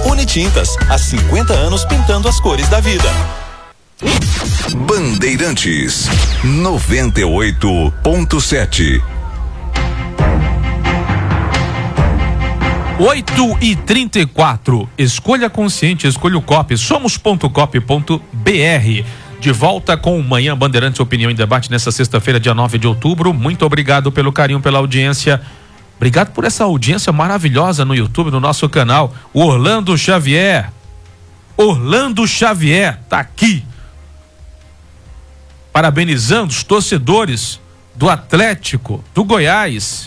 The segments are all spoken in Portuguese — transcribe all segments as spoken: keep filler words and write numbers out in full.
Unitintas, há cinquenta anos pintando as cores da vida. Bandeirantes noventa e oito ponto sete. oito e trinta e quatro. Escolha consciente, escolha o Cop. Somos ponto cop ponto br. De volta com o Manhã Bandeirantes Opinião em Debate nessa sexta-feira, dia nove de outubro. Muito obrigado pelo carinho, pela audiência. Obrigado por essa audiência maravilhosa no YouTube, no nosso canal. O Orlando Xavier. Orlando Xavier tá aqui. Parabenizando os torcedores do Atlético, do Goiás.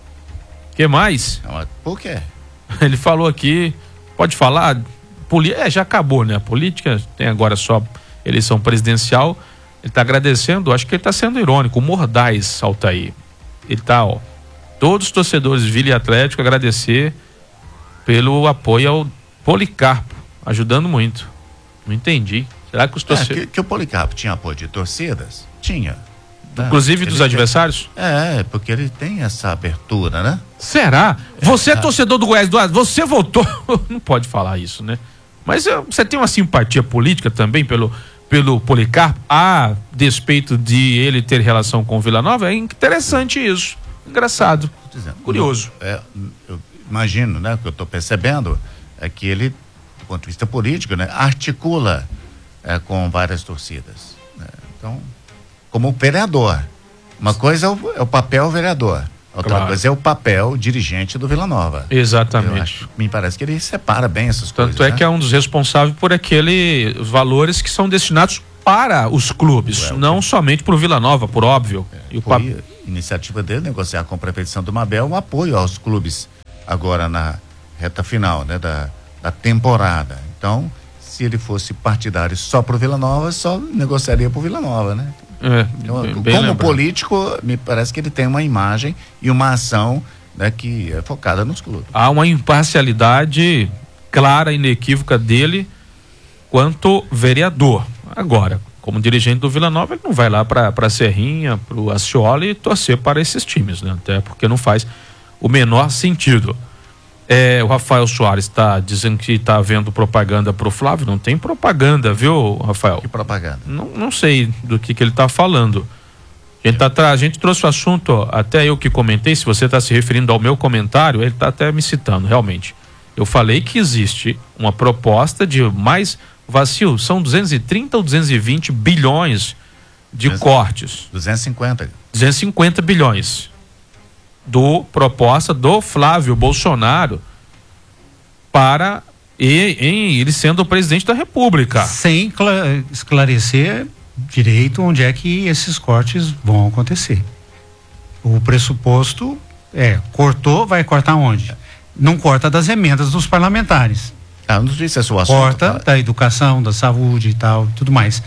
Que mais? Por quê? Ele falou aqui, pode falar, poli- é, já acabou, né? A política tem agora só eleição presidencial. Ele tá agradecendo, acho que ele tá sendo irônico, o Mordaz, Altair. Ele tá, ó, todos os torcedores de Vila e Atlético agradecer pelo apoio ao Policarpo, ajudando muito. Não entendi. Será que os torcedores... É, que, que o Policarpo tinha apoio de torcidas? Tinha. Inclusive Ele dos tem... adversários? É, porque ele tem essa abertura, né? Será? Você é torcedor do Goiás, do você votou... Não pode falar isso, né? Mas uh, você tem uma simpatia política também pelo, pelo Policarpo, a despeito de ele ter relação com Vila Nova? É interessante isso. Engraçado. Dizendo, curioso. Eu, é, eu imagino, né? O que eu estou percebendo é que ele, do ponto de vista político, né, articula é, com várias torcidas. Né? Então, como vereador. Uma coisa é o, é o papel vereador. Outra Claro. coisa é o papel dirigente do Vila Nova. Exatamente. Eu acho, me parece que ele separa bem essas coisas. Tanto é né? que é um dos responsáveis por aqueles valores que são destinados para os clubes, Ué, não somente para o Vila Nova, por óbvio. É, e o foi pap... iniciativa dele negociar com a prefeição do Mabel um apoio aos clubes agora na reta final, né, da, da temporada. Então, se ele fosse partidário só pro Vila Nova, só negociaria pro Vila Nova, né? É, Então, bem- como bem lembrado. político, me parece que ele tem uma imagem e uma ação, né, que é focada nos clubes. Há uma imparcialidade clara e inequívoca dele quanto vereador. Agora, como dirigente do Vila Nova, ele não vai lá para a Serrinha, para o Ascioli e torcer para esses times, né? Até porque não faz o menor sentido. É, o Rafael Soares está dizendo que está havendo propaganda pro Flávio. Não tem propaganda, viu, Rafael? Que propaganda? Não, não sei do que, que ele está falando. A gente, tá, tra- a gente trouxe o assunto, ó, até eu que comentei, se você está se referindo ao meu comentário, ele está até me citando, realmente. Eu falei que existe uma proposta de mais, vacilo, são duzentos e trinta ou duzentos e vinte bilhões de duzentos cortes. duzentos e cinquenta. duzentos e cinquenta bilhões. Do proposta do Flávio Bolsonaro para e, em, ele sendo o presidente da República. Sem cla- esclarecer direito onde é que esses cortes vão acontecer. O pressuposto é, cortou, vai cortar onde? Não corta das emendas dos parlamentares. Ah, não sei se é seu assunto. Corta tá? da educação, da saúde e tal, tudo mais.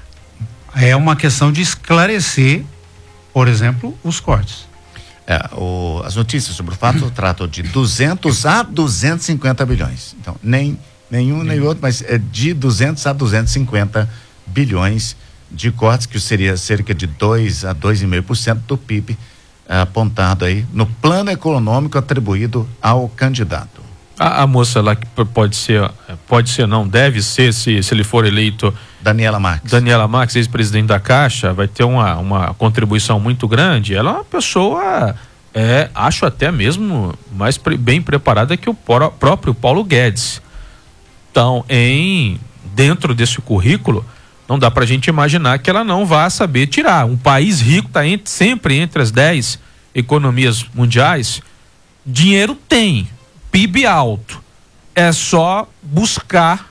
É uma questão de esclarecer, por exemplo, os cortes. É, o, as notícias sobre o fato tratam de duzentos a duzentos e cinquenta bilhões. Então, nem nenhum nem outro, mas é de duzentos a duzentos e cinquenta bilhões de cortes, que seria cerca de dois a dois vírgula cinco por cento do P I B é, apontado aí no plano econômico atribuído ao candidato. A, a moça lá que p- pode ser, pode ser não, deve ser, se, se ele for eleito, Daniela Marques. Daniela Marques, ex-presidente da Caixa, vai ter uma, uma contribuição muito grande. Ela é uma pessoa, é, acho até mesmo mais pre- bem preparada que o por- próprio Paulo Guedes. Então, em, dentro desse currículo, não dá pra gente imaginar que ela não vá saber tirar. Um país rico está entre, sempre entre as dez economias mundiais. Dinheiro tem, P I B alto. É só buscar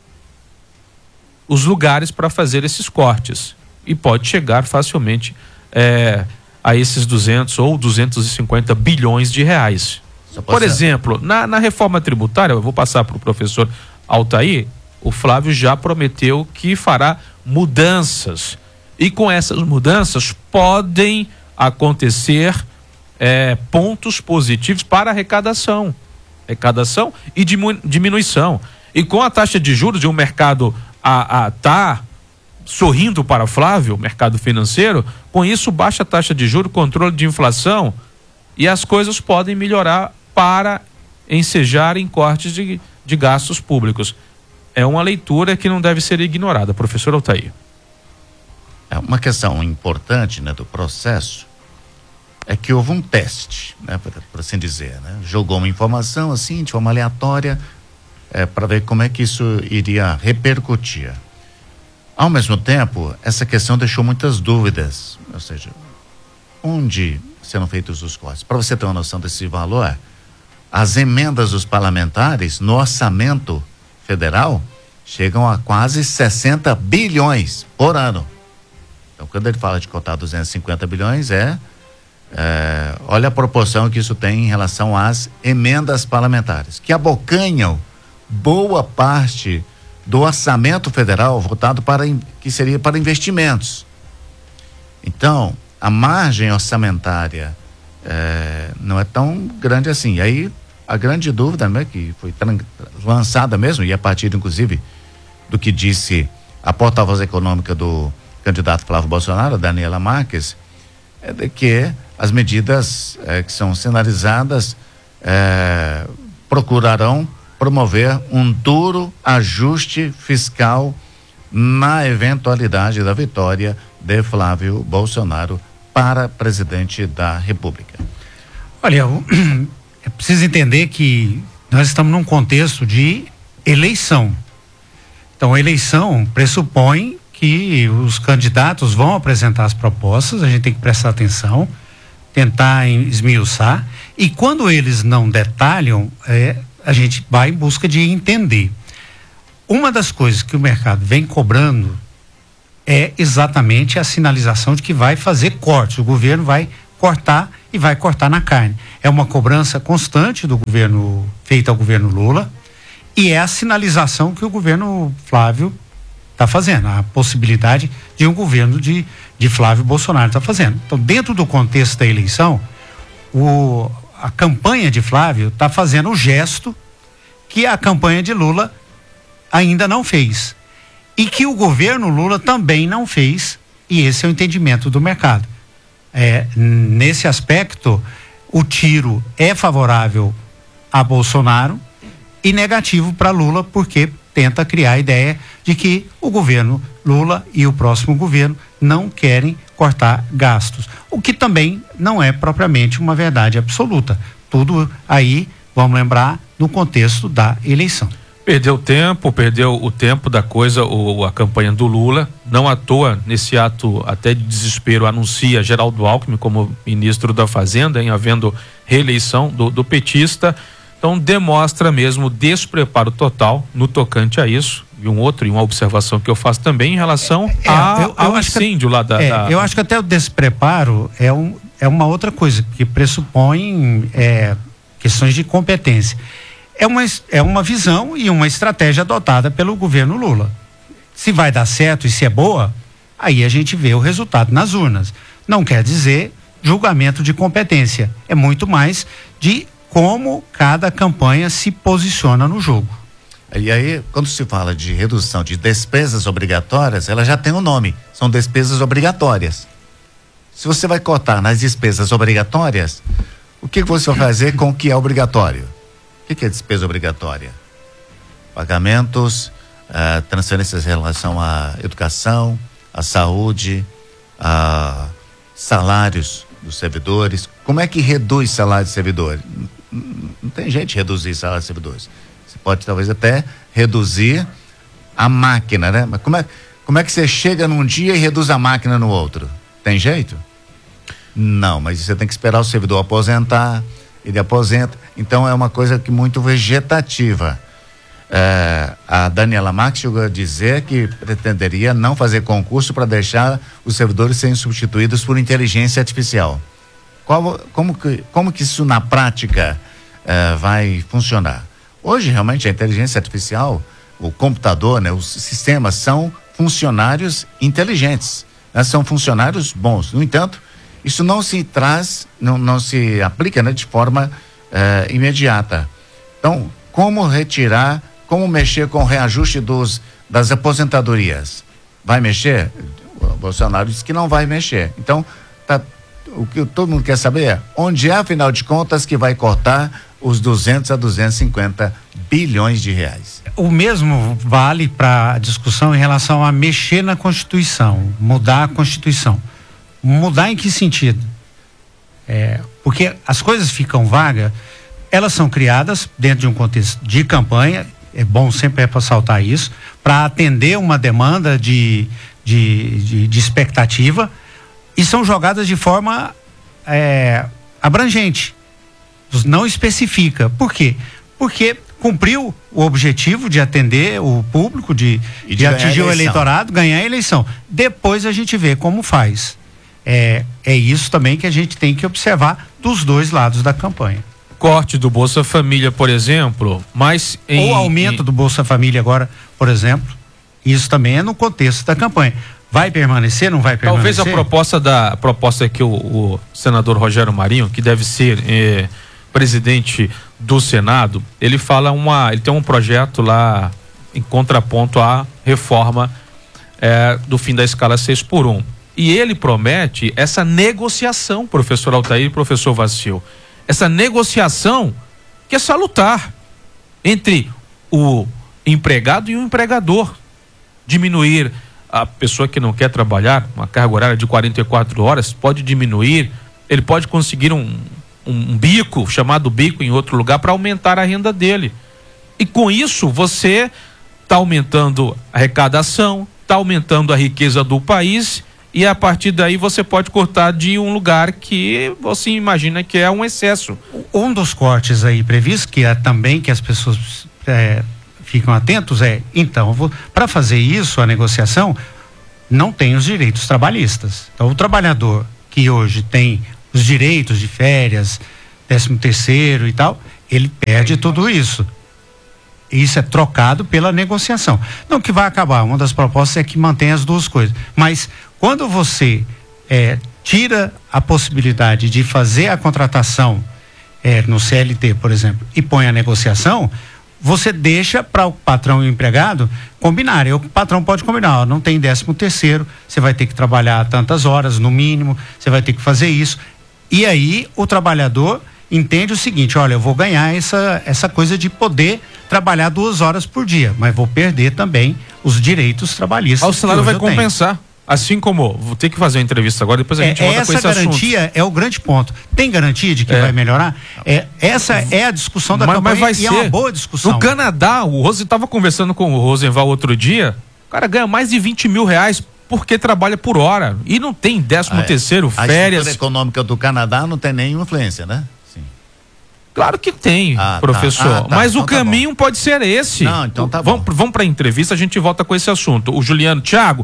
os lugares para fazer esses cortes. E pode chegar facilmente é, a esses duzentos ou duzentos e cinquenta bilhões de reais. Só posso- Por exemplo, na, na reforma tributária, eu vou passar para o professor Altair, o Flávio já prometeu que fará mudanças. E com essas mudanças podem acontecer é, pontos positivos para arrecadação. Arrecadação e dimu- diminuição. E com a taxa de juros de um mercado a, a tá sorrindo para Flávio, mercado financeiro, com isso baixa a taxa de juros, controle de inflação, e as coisas podem melhorar para ensejar em cortes de, de gastos públicos. É uma leitura que não deve ser ignorada. Professor Altair. É uma questão importante, né, do processo é que houve um teste, né, por assim dizer, né? Jogou uma informação assim, de forma aleatória, é, para ver como é que isso iria repercutir. Ao mesmo tempo, essa questão deixou muitas dúvidas, ou seja, onde serão feitos os cortes? Para você ter uma noção desse valor, as emendas dos parlamentares no orçamento federal chegam a quase sessenta bilhões por ano. Então, quando ele fala de cotar duzentos e cinquenta bilhões, é, é olha a proporção que isso tem em relação às emendas parlamentares, que abocanham boa parte do orçamento federal voltado para, que seria para investimentos. Então, a margem orçamentária é, não é tão grande assim. E aí, a grande dúvida, né, que foi lançada mesmo, e a partir, inclusive, do que disse a porta-voz econômica do candidato Flávio Bolsonaro, Daniela Marques, é de que as medidas é, que são sinalizadas é, procurarão promover um duro ajuste fiscal na eventualidade da vitória de Flávio Bolsonaro para presidente da República. Olha, é preciso entender que nós estamos num contexto de eleição. Então, a eleição pressupõe que os candidatos vão apresentar as propostas, a gente tem que prestar atenção, tentar esmiuçar, e quando eles não detalham, é, a gente vai em busca de entender. Uma das coisas que o mercado vem cobrando é exatamente a sinalização de que vai fazer cortes, o governo vai cortar e vai cortar na carne. É uma cobrança constante do governo, feita ao governo Lula, e é a sinalização que o governo Flávio está fazendo, a possibilidade de um governo de, de Flávio Bolsonaro está fazendo. Então, dentro do contexto da eleição, o, a campanha de Flávio está fazendo o gesto que a campanha de Lula ainda não fez. E que o governo Lula também não fez, e esse é o entendimento do mercado. É, nesse aspecto, o tiro é favorável a Bolsonaro e negativo para Lula, porque tenta criar a ideia de que o governo Lula e o próximo governo não querem cortar gastos, o que também não é propriamente uma verdade absoluta. Tudo aí, vamos lembrar, no contexto da eleição. Perdeu tempo, perdeu o tempo da coisa, o, a campanha do Lula. Não à toa, nesse ato até de desespero, anuncia Geraldo Alckmin como ministro da Fazenda, em havendo reeleição do, do petista. Então demonstra mesmo o despreparo total no tocante a isso. E um outro, e uma observação que eu faço também em relação é, a, eu, eu ao incêndio que, lá da, é, da... Eu acho que até o despreparo é, um, é uma outra coisa, que pressupõe é, questões de competência. É uma, é uma visão e uma estratégia adotada pelo governo Lula. Se vai dar certo e se é boa, aí a gente vê o resultado nas urnas. Não quer dizer julgamento de competência, é muito mais de como cada campanha se posiciona no jogo. E aí, quando se fala de redução de despesas obrigatórias, ela já tem um nome, são despesas obrigatórias. Se você vai cortar nas despesas obrigatórias, o que você vai fazer com o que é obrigatório? O que é despesa obrigatória? Pagamentos, uh, transferências em relação à educação, à saúde, a salários dos servidores. Como é que reduz salário de servidores? Não, não tem jeito de reduzir salário de servidores. Você pode talvez até reduzir a máquina, né? Mas como é, como é que você chega num dia e reduz a máquina no outro? Tem jeito? Não, mas você tem que esperar o servidor aposentar, ele aposenta, então é uma coisa que muito vegetativa. É, a Daniela Marques chegou a dizer que pretenderia não fazer concurso para deixar os servidores serem substituídos por inteligência artificial. Qual, como, que, como que isso na prática é, vai funcionar? Hoje realmente a inteligência artificial, o computador, né, os sistemas são funcionários inteligentes, né, são funcionários bons. No entanto, isso não se traz, não, não se aplica, né, de forma eh, imediata. Então, como retirar, como mexer com o reajuste dos, das aposentadorias? Vai mexer? O Bolsonaro disse que não vai mexer. Então, tá, o que todo mundo quer saber é onde é, afinal de contas, que vai cortar os duzentos a duzentos e cinquenta bilhões de reais. O mesmo vale para a discussão em relação a mexer na Constituição, mudar a Constituição. Mudar em que sentido? É, porque as coisas ficam vagas, elas são criadas dentro de um contexto de campanha, é bom sempre é ressaltar isso, para atender uma demanda de, de, de, de expectativa, e são jogadas de forma é, abrangente, não especifica. Por quê? Porque cumpriu o objetivo de atender o público, de, de, de atingir o eleitorado, ganhar a eleição. Depois a gente vê como faz. É, é isso também que a gente tem que observar dos dois lados da campanha. Corte do Bolsa Família, por exemplo, mas em, ou aumento em... do Bolsa Família agora, por exemplo, isso também é no contexto da campanha. Vai permanecer, não vai permanecer? Talvez a proposta da a proposta que o, o senador Rogério Marinho, que deve ser eh, presidente do Senado, ele fala uma, ele tem um projeto lá em contraponto à reforma eh, do fim da escala seis por um. E ele promete essa negociação, professor Altair e professor Vacil, essa negociação que é salutar entre o empregado e o empregador. Diminuir a pessoa que não quer trabalhar, uma carga horária de quarenta e quatro horas, pode diminuir, ele pode conseguir um, um bico, chamado bico em outro lugar, para aumentar a renda dele. E com isso você está aumentando a arrecadação, está aumentando a riqueza do país, e a partir daí você pode cortar de um lugar que você imagina que é um excesso. Um dos cortes aí previstos, que é também que as pessoas é, ficam atentos, é, então, para fazer isso, a negociação, não tem os direitos trabalhistas. Então, o trabalhador que hoje tem os direitos de férias, décimo terceiro e tal, ele perde tudo isso. Isso é trocado pela negociação. Não que vai acabar, uma das propostas é que mantenha as duas coisas. Mas quando você é, tira a possibilidade de fazer a contratação é, no C L T, por exemplo, e põe a negociação, você deixa para o patrão e o empregado combinarem. O patrão pode combinar, ó, não tem décimo terceiro, você vai ter que trabalhar tantas horas no mínimo, você vai ter que fazer isso. E aí o trabalhador entende o seguinte: olha, eu vou ganhar essa, essa coisa de poder trabalhar duas horas por dia, mas vou perder também os direitos trabalhistas. O salário vai compensar. Tenho. Assim como, vou ter que fazer uma entrevista agora, depois a gente é, volta com esse assunto. Essa garantia é o grande ponto. Tem garantia de que é. vai melhorar? É, essa é a discussão da mas, campanha mas vai e ser. É uma boa discussão. No Canadá, o Rose estava conversando com o Rosenval outro dia, o cara ganha mais de vinte mil reais porque trabalha por hora e não tem décimo terceiro, a férias. A estrutura econômica do Canadá não tem nenhuma influência, né? Sim. Claro que tem, ah, professor, tá. Ah, tá. mas então o caminho tá pode ser esse. Não, então tá vamos, bom. Vamos para a entrevista, a gente volta com esse assunto. O Juliano, Thiago,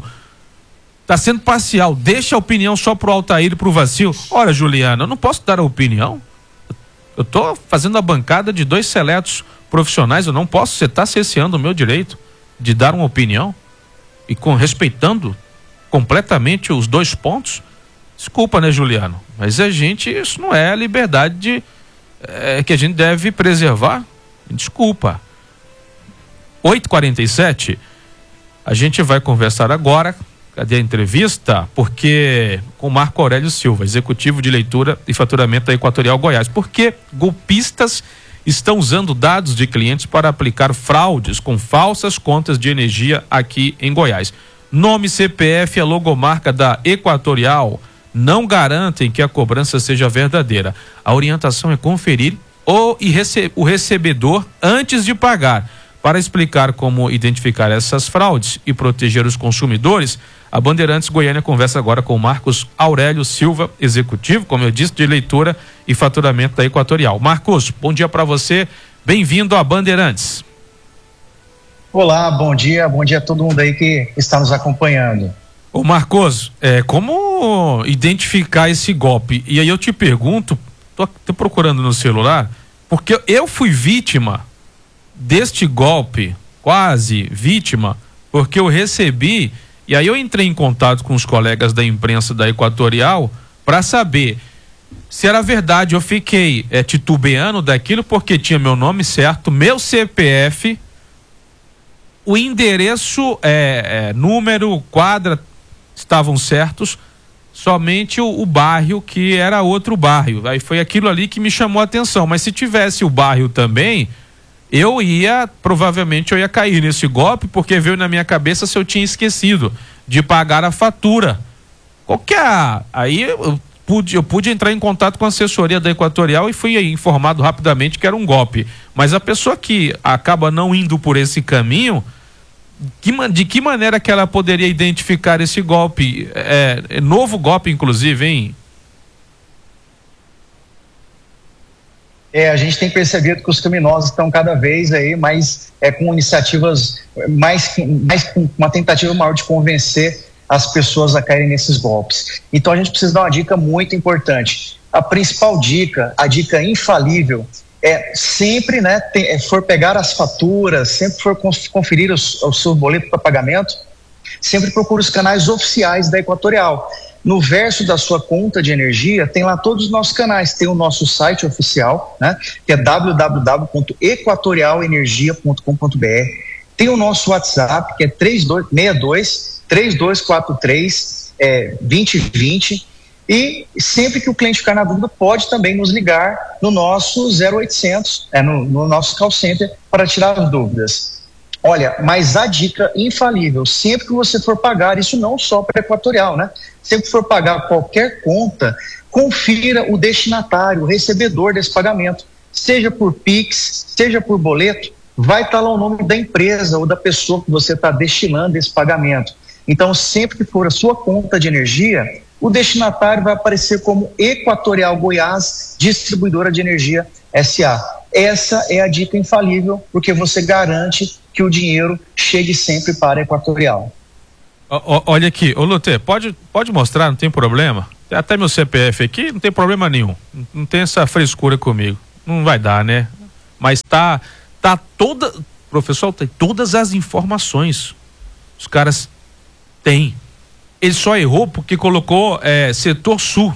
tá sendo parcial, deixa a opinião só pro Altair e pro Vacil. Ora, Juliano, eu não posso dar a opinião. Eu tô fazendo a bancada de dois seletos profissionais, eu não posso, você tá cerceando o meu direito de dar uma opinião e com respeitando completamente os dois pontos. Desculpa, né, Juliano? Mas a gente, isso não é a liberdade de, é, que a gente deve preservar. Desculpa. oito e quarenta e sete, a gente vai conversar agora. Cadê a entrevista? Porque com Marco Aurélio Silva, executivo de leitura e faturamento da Equatorial Goiás. Porque golpistas estão usando dados de clientes para aplicar fraudes com falsas contas de energia aqui em Goiás. Nome, C P F e a logomarca da Equatorial não garantem que a cobrança seja verdadeira. A orientação é conferir o, e rece, o recebedor antes de pagar. Para explicar como identificar essas fraudes e proteger os consumidores, a Bandeirantes Goiânia conversa agora com Marcos Aurélio Silva, executivo, como eu disse, de leitura e faturamento da Equatorial. Marcos, bom dia para você, bem-vindo à Bandeirantes. Olá, bom dia, bom dia a todo mundo aí que está nos acompanhando. Ô Marcos, é, como identificar esse golpe? E aí eu te pergunto, tô, tô procurando no celular, porque eu fui vítima deste golpe, quase vítima, porque eu recebi, e aí eu entrei em contato com os colegas da imprensa da Equatorial para saber se era verdade. Eu fiquei é, titubeando daquilo porque tinha meu nome certo, meu C P F, o endereço, é, é, número, quadra estavam certos, somente o, o bairro, que era outro bairro. Aí foi aquilo ali que me chamou a atenção. Mas se tivesse o bairro também, eu ia, provavelmente eu ia cair nesse golpe, porque veio na minha cabeça se eu tinha esquecido de pagar a fatura. Qual que é? Aí eu pude, eu pude entrar em contato com a assessoria da Equatorial e fui informado rapidamente que era um golpe. Mas a pessoa que acaba não indo por esse caminho, que, de que maneira que ela poderia identificar esse golpe? É, é novo golpe, inclusive, hein? É, a gente tem percebido que os criminosos estão cada vez aí mais é, com iniciativas, mais, mais com uma tentativa maior de convencer as pessoas a caírem nesses golpes. Então a gente precisa dar uma dica muito importante. A principal dica, a dica infalível, é sempre, né, tem, é, for pegar as faturas, sempre for conferir os, o seu boleto para pagamento, sempre procure os canais oficiais da Equatorial. No verso da sua conta de energia, tem lá todos os nossos canais. Tem o nosso site oficial, né, que é w w w ponto equatorial energia ponto com ponto b r. Tem o nosso WhatsApp, que é três dois seis dois, três dois quatro três, é, dois zero dois zero. E sempre que o cliente ficar na dúvida, pode também nos ligar no nosso zero oitocentos, é, no, no nosso call center, para tirar as dúvidas. Olha, mas a dica infalível, sempre que você for pagar, isso não só para Equatorial, né? Sempre que for pagar qualquer conta, confira o destinatário, o recebedor desse pagamento. Seja por Pix, seja por boleto, vai estar lá o nome da empresa ou da pessoa que você está destinando esse pagamento. Então, sempre que for a sua conta de energia, o destinatário vai aparecer como Equatorial Goiás, Distribuidora de Energia S A. Essa é a dica infalível, porque você garante que o dinheiro chegue sempre para a Equatorial. O, o, olha aqui, ô Lutê, pode, pode mostrar, não tem problema. Tem até meu C P F aqui, não tem problema nenhum. Não, não tem essa frescura comigo. Não vai dar, né? Mas tá, tá toda, professor, tem todas as informações. Os caras têm. Ele só errou porque colocou é, setor sul.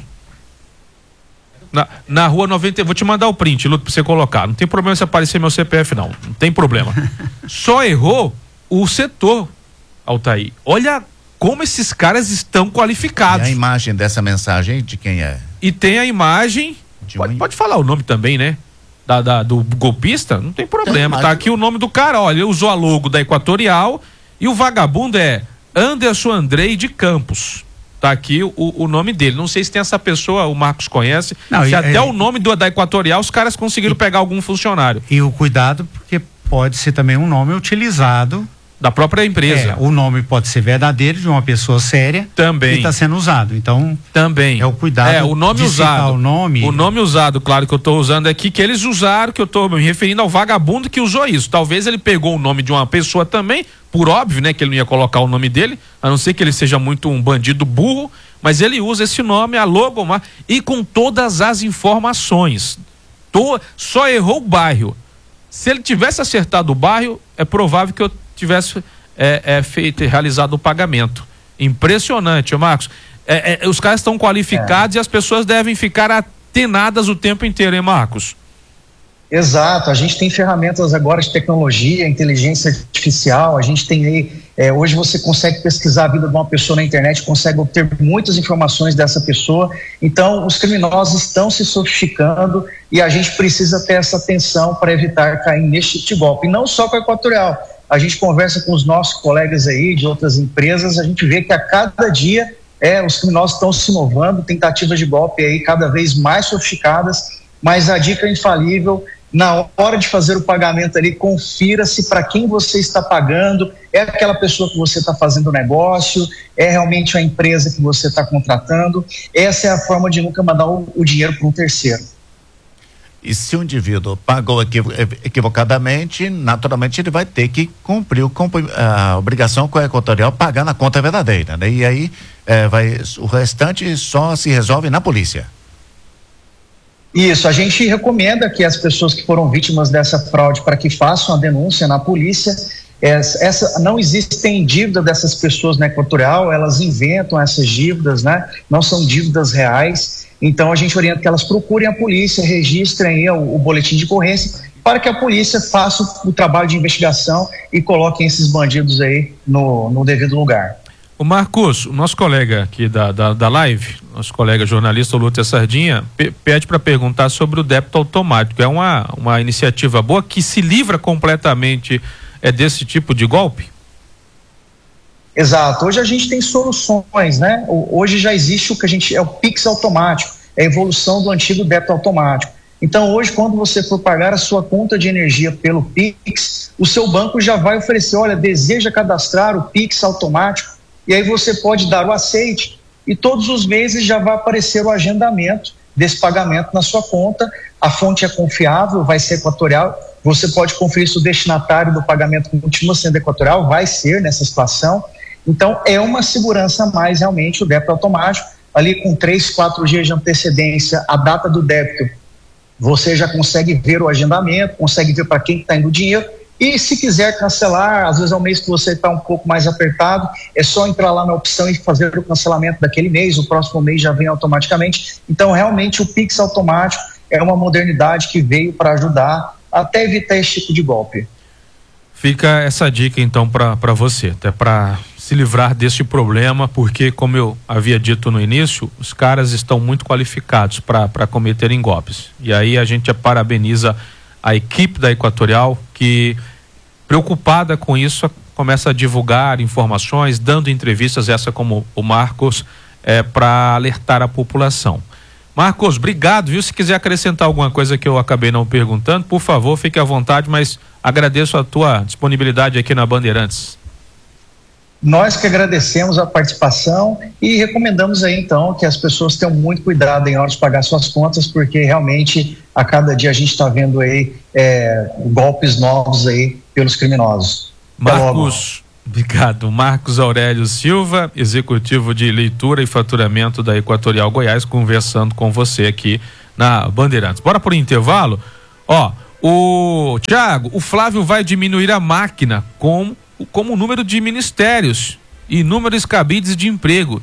Na, na rua noventa, vou te mandar o print, Luto, pra você colocar. Não tem problema se aparecer meu C P F, não. Não tem problema. Só errou o setor, Altair. Olha como esses caras estão qualificados. E a imagem dessa mensagem de quem é? E tem a imagem. Pode, pode falar o nome também, né? Da, da, do golpista? Não tem problema. Tem tá aqui o nome do cara, olha. Ele usou a logo da Equatorial e o vagabundo é Anderson Andrei de Campos. Tá aqui o, o nome dele. Não sei se tem essa pessoa, o Marcos conhece. Não, se e, até é, o nome do, da Equatorial, os caras conseguiram e, pegar algum funcionário. E o cuidado, porque pode ser também um nome utilizado. Da própria empresa. É, o nome pode ser verdadeiro, de uma pessoa séria. Também. E está sendo usado. Então. Também. É o cuidado. É, o nome de usado. O nome. O nome usado, claro, que eu estou usando aqui, que eles usaram, que eu estou me referindo ao vagabundo que usou isso. Talvez ele pegou o nome de uma pessoa também, por óbvio, né, que ele não ia colocar o nome dele, a não ser que ele seja muito um bandido burro, mas ele usa esse nome, a logo, e com todas as informações. Tô, só errou o bairro. Se ele tivesse acertado o bairro, é provável que eu tivesse é, é, feito, realizado o pagamento. Impressionante, Marcos. É, é, os caras estão qualificados é. e as pessoas devem ficar atenadas o tempo inteiro, hein, Marcos? Exato, a gente tem ferramentas agora de tecnologia, inteligência artificial, a gente tem aí, é, hoje você consegue pesquisar a vida de uma pessoa na internet, consegue obter muitas informações dessa pessoa, então os criminosos estão se sofisticando e a gente precisa ter essa atenção para evitar cair neste tipo de golpe, e não só com a Equatorial, a gente conversa com os nossos colegas aí de outras empresas, a gente vê que a cada dia é, os criminosos estão se inovando, tentativas de golpe aí cada vez mais sofisticadas, mas a dica infalível: na hora de fazer o pagamento ali, confira se para quem você está pagando, é aquela pessoa que você está fazendo o negócio, é realmente a empresa que você está contratando. Essa é a forma de nunca mandar o, o dinheiro para um terceiro. E se o indivíduo pagou equivocadamente, naturalmente ele vai ter que cumprir o, a obrigação com a Equatorial, pagar na conta verdadeira, né? E aí é, vai, o restante só se resolve na polícia. Isso, a gente recomenda que as pessoas que foram vítimas dessa fraude para que façam a denúncia na polícia. Essa, essa, não existem dívidas dessas pessoas na Equatorial, elas inventam essas dívidas, né? Não são dívidas reais, então a gente orienta que elas procurem a polícia, registrem aí o, o boletim de ocorrência, para que a polícia faça o, o trabalho de investigação e coloquem esses bandidos aí no, no devido lugar. O Marcos, o nosso colega aqui da, da, da live, nosso colega jornalista Lúcia Sardinha, pe- pede para perguntar sobre o débito automático. É uma, uma iniciativa boa que se livra completamente é, desse tipo de golpe? Exato. Hoje a gente tem soluções, né? Hoje já existe o que a gente é o Pix automático, é a evolução do antigo débito automático. Então hoje, quando você for pagar a sua conta de energia pelo Pix, o seu banco já vai oferecer, olha, deseja cadastrar o Pix automático, e aí você pode dar o aceite e todos os meses já vai aparecer o agendamento desse pagamento na sua conta. A fonte é confiável, vai ser Equatorial, você pode conferir se o destinatário do pagamento continua sendo Equatorial, vai ser nessa situação. Então é uma segurança a mais realmente o débito automático, ali com três, quatro dias de antecedência, a data do débito, você já consegue ver o agendamento, consegue ver para quem está indo o dinheiro. E se quiser cancelar, às vezes é um mês que você está um pouco mais apertado, é só entrar lá na opção e fazer o cancelamento daquele mês, o próximo mês já vem automaticamente. Então realmente o Pix automático é uma modernidade que veio para ajudar até evitar esse tipo de golpe. Fica essa dica então para você, até para se livrar desse problema, porque como eu havia dito no início, os caras estão muito qualificados para cometerem golpes. E aí a gente parabeniza a equipe da Equatorial, que preocupada com isso começa a divulgar informações, dando entrevistas, essa como o Marcos, é, para alertar a população. Marcos, obrigado, viu? Se quiser acrescentar alguma coisa que eu acabei não perguntando, por favor, fique à vontade, mas agradeço a tua disponibilidade aqui na Bandeirantes. Nós que agradecemos a participação e recomendamos aí então que as pessoas tenham muito cuidado em hora de pagar suas contas, porque realmente a cada dia a gente está vendo aí é, golpes novos aí pelos criminosos. Marcos, obrigado. Marcos Aurélio Silva, executivo de leitura e faturamento da Equatorial Goiás, conversando com você aqui na Bandeirantes. Bora por intervalo? Ó, o Thiago, o Flávio vai diminuir a máquina com como o número de ministérios e números cabides de emprego.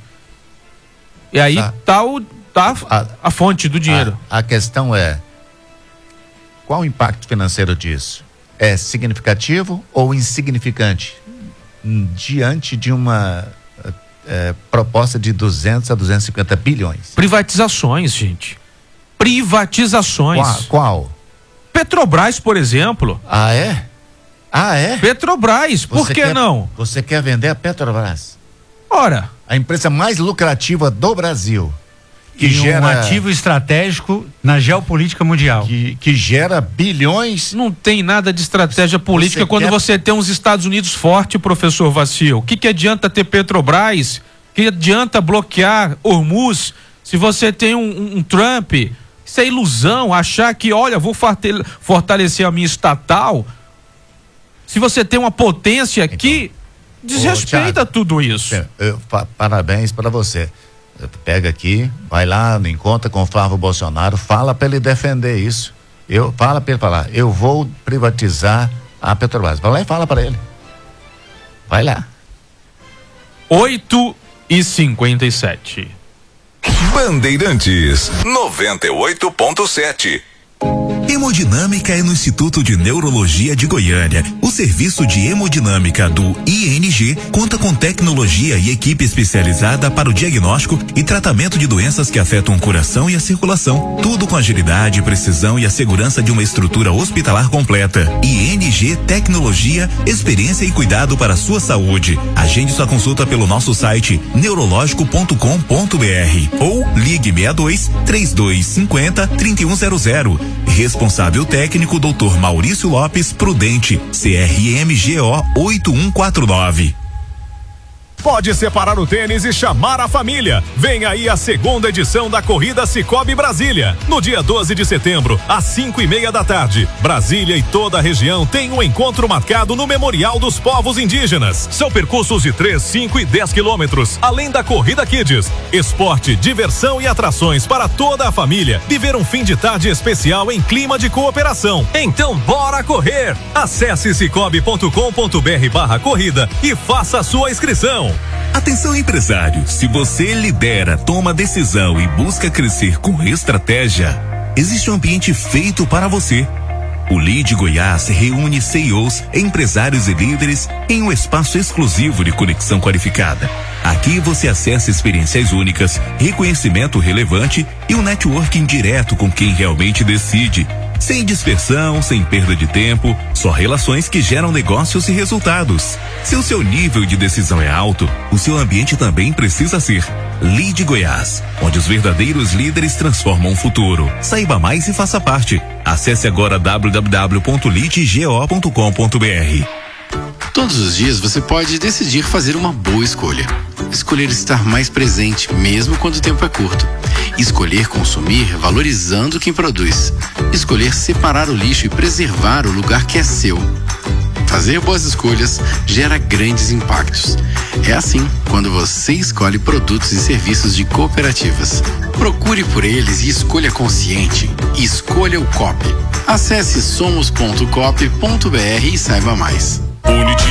E aí tá, tá, o, tá a, a fonte do dinheiro. A, a questão é, qual o impacto financeiro disso? É significativo ou insignificante? Diante de uma é, proposta de duzentos a duzentos e cinquenta bilhões. Privatizações, gente. Privatizações. Qual? Qual? Petrobras, por exemplo. Ah, é? Ah, é? Petrobras, por você que quer, não? Você quer vender a Petrobras? Ora. A empresa mais lucrativa do Brasil. Que e gera um ativo estratégico na geopolítica mundial. Que, que gera bilhões. Não tem nada de estratégia política você quando quer... você tem uns Estados Unidos forte, professor Vacil. O que, que adianta ter Petrobras? Que adianta bloquear Hormuz se você tem um, um, um Trump? Isso é ilusão, achar que, olha, vou fortalecer a minha estatal. Se você tem uma potência então, que desrespeita Thiago, tudo isso. Eu, eu, parabéns para você. Pega aqui, vai lá, encontra com o Flávio Bolsonaro, fala para ele defender isso. Eu, fala para ele falar, eu vou privatizar a Petrobras. Vai lá e fala para ele. Vai lá. oito e cinquenta e sete. Bandeirantes noventa e oito ponto sete. Hemodinâmica é no Instituto de Neurologia de Goiânia. O serviço de hemodinâmica do I N G conta com tecnologia e equipe especializada para o diagnóstico e tratamento de doenças que afetam o coração e a circulação. Tudo com agilidade, precisão e a segurança de uma estrutura hospitalar completa. I N G Tecnologia, experiência e cuidado para a sua saúde. Agende sua consulta pelo nosso site neurológico ponto com ponto br ou ligue sessenta e dois, trinta e dois cinquenta, trinta e um zero zero. Responsável técnico doutor Maurício Lopes Prudente, C R M G O oito um quatro nove. Pode separar o tênis e chamar a família. Vem aí a segunda edição da Corrida Cicobi Brasília. No dia doze de setembro, às cinco e meia da tarde. Brasília e toda a região tem um encontro marcado no Memorial dos Povos Indígenas. São percursos de três, cinco e dez quilômetros, além da Corrida Kids. Esporte, diversão e atrações para toda a família. Viver um fim de tarde especial em clima de cooperação. Então bora correr! Acesse cicobi ponto com ponto br barra corrida e faça a sua inscrição. Atenção, empresário, se você lidera, toma decisão e busca crescer com estratégia, existe um ambiente feito para você. O Lead Goiás reúne C E Os, empresários e líderes em um espaço exclusivo de conexão qualificada. Aqui você acessa experiências únicas, reconhecimento relevante e um networking direto com quem realmente decide. Sem dispersão, sem perda de tempo, só relações que geram negócios e resultados. Se o seu nível de decisão é alto, o seu ambiente também precisa ser. Lead Goiás, onde os verdadeiros líderes transformam o futuro. Saiba mais e faça parte. Acesse agora w w w ponto lead go ponto com ponto b r. Todos os dias você pode decidir fazer uma boa escolha. Escolher estar mais presente, mesmo quando o tempo é curto. Escolher consumir valorizando quem produz. Escolher separar o lixo e preservar o lugar que é seu. Fazer boas escolhas gera grandes impactos. É assim quando você escolhe produtos e serviços de cooperativas. Procure por eles e escolha consciente. Escolha o Coop. Acesse somos ponto coop ponto b r e saiba mais.